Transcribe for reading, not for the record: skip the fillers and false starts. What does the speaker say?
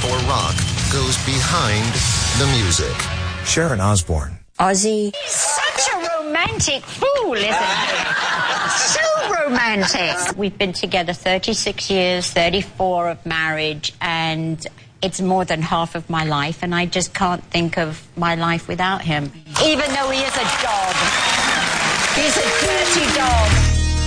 or rock goes behind the music. Sharon Osbourne. Ozzy. Such a romantic fool, isn't he? So romantic. We've been together 36 years, 34 of marriage, and it's more than half of my life, and I just can't think of my life without him. Even though he is a dog. He's a dirty dog.